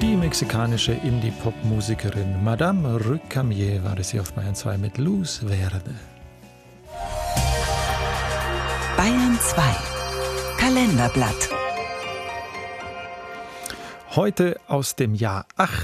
Die mexikanische Indie-Pop-Musikerin Madame Recamier war es hier auf Bayern 2 mit Luz Verde. Bayern 2 Kalenderblatt. Heute aus dem Jahr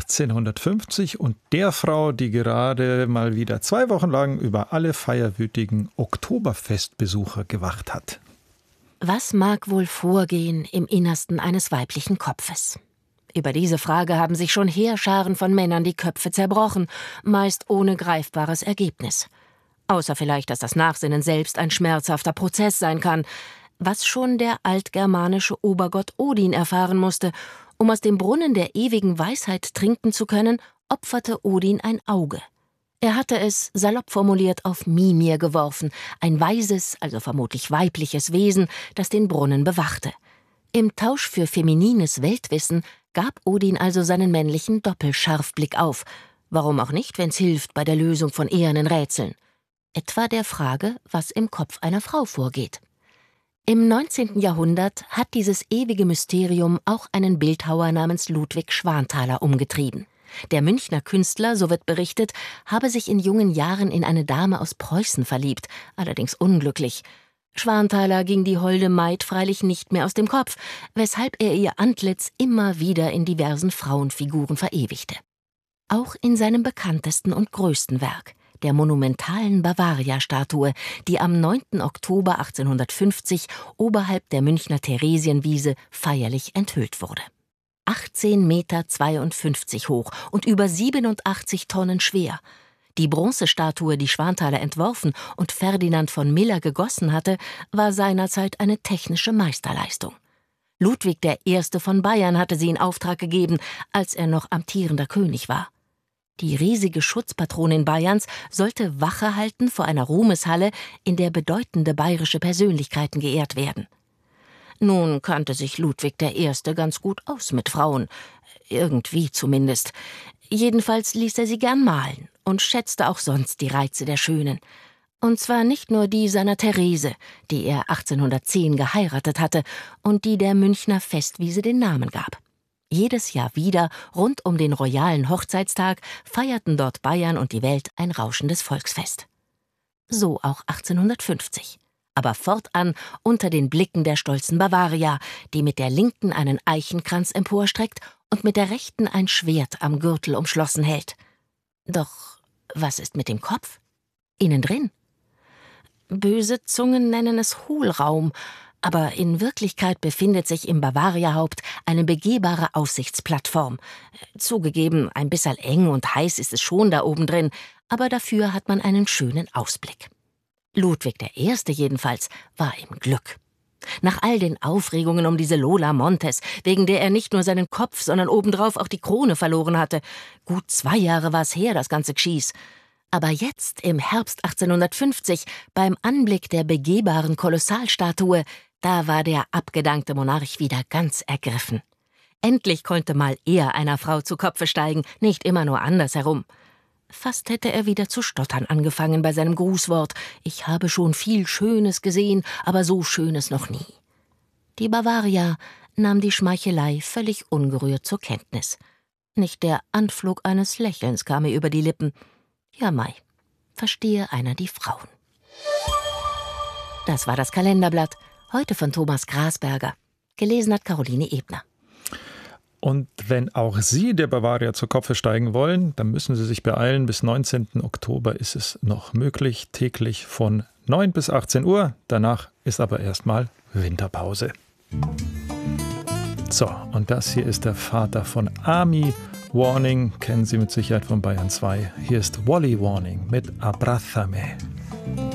1850 und der Frau, die gerade mal wieder 2 Wochen lang über alle feierwütigen Oktoberfestbesucher gewacht hat. Was mag wohl vorgehen im Innersten eines weiblichen Kopfes? Über diese Frage haben sich schon Heerscharen von Männern die Köpfe zerbrochen, meist ohne greifbares Ergebnis. Außer vielleicht, dass das Nachsinnen selbst ein schmerzhafter Prozess sein kann, was schon der altgermanische Obergott Odin erfahren musste. Um aus dem Brunnen der ewigen Weisheit trinken zu können, opferte Odin ein Auge. Er hatte es, salopp formuliert, auf Mimir geworfen, ein weises, also vermutlich weibliches Wesen, das den Brunnen bewachte. Im Tausch für feminines Weltwissen gab Odin also seinen männlichen Doppelscharfblick auf. Warum auch nicht, wenn's hilft bei der Lösung von ehernen Rätseln. Etwa der Frage, was im Kopf einer Frau vorgeht. Im 19. Jahrhundert hat dieses ewige Mysterium auch einen Bildhauer namens Ludwig Schwanthaler umgetrieben. Der Münchner Künstler, so wird berichtet, habe sich in jungen Jahren in eine Dame aus Preußen verliebt, allerdings unglücklich. Schwanthaler ging die holde Maid freilich nicht mehr aus dem Kopf, weshalb er ihr Antlitz immer wieder in diversen Frauenfiguren verewigte. Auch in seinem bekanntesten und größten Werk, der monumentalen Bavaria-Statue, die am 9. Oktober 1850 oberhalb der Münchner Theresienwiese feierlich enthüllt wurde. 18,52 Meter hoch und über 87 Tonnen schwer. Die Bronzestatue, die Schwanthaler entworfen und Ferdinand von Miller gegossen hatte, war seinerzeit eine technische Meisterleistung. Ludwig I. von Bayern hatte sie in Auftrag gegeben, als er noch amtierender König war. Die riesige Schutzpatronin Bayerns sollte Wache halten vor einer Ruhmeshalle, in der bedeutende bayerische Persönlichkeiten geehrt werden. Nun kannte sich Ludwig I. ganz gut aus mit Frauen, irgendwie zumindest. Jedenfalls ließ er sie gern malen und schätzte auch sonst die Reize der Schönen. Und zwar nicht nur die seiner Therese, die er 1810 geheiratet hatte und die der Münchner Festwiese den Namen gab. Jedes Jahr wieder, rund um den royalen Hochzeitstag, feierten dort Bayern und die Welt ein rauschendes Volksfest. So auch 1850. Aber fortan unter den Blicken der stolzen Bavaria, die mit der linken einen Eichenkranz emporstreckt und mit der rechten ein Schwert am Gürtel umschlossen hält. Doch was ist mit dem Kopf? Innen drin? Böse Zungen nennen es Hohlraum, aber in Wirklichkeit befindet sich im Bavaria-Haupt eine begehbare Aussichtsplattform. Zugegeben, ein bisschen eng und heiß ist es schon da oben drin, aber dafür hat man einen schönen Ausblick. Ludwig I. jedenfalls war im Glück. Nach all den Aufregungen um diese Lola Montes, wegen der er nicht nur seinen Kopf, sondern obendrauf auch die Krone verloren hatte. Gut 2 Jahre war's her, das ganze Geschieß. Aber jetzt, im Herbst 1850, beim Anblick der begehbaren Kolossalstatue, da war der abgedankte Monarch wieder ganz ergriffen. Endlich konnte mal er einer Frau zu Kopfe steigen, nicht immer nur andersherum. Fast hätte er wieder zu stottern angefangen bei seinem Grußwort. Ich habe schon viel Schönes gesehen, aber so Schönes noch nie. Die Bavaria nahm die Schmeichelei völlig ungerührt zur Kenntnis. Nicht der Anflug eines Lächelns kam ihr über die Lippen. Ja, Mai, verstehe einer die Frauen. Das war das Kalenderblatt, heute von Thomas Grasberger. Gelesen hat Caroline Ebner. Und wenn auch Sie der Bavaria zu Kopfe steigen wollen, dann müssen Sie sich beeilen. Bis 19. Oktober ist es noch möglich, täglich von 9 bis 18 Uhr. Danach ist aber erstmal Winterpause. So, und das hier ist der Vater von Ami Warning, kennen Sie mit Sicherheit von Bayern 2. Hier ist Wally Warning mit Abrázame.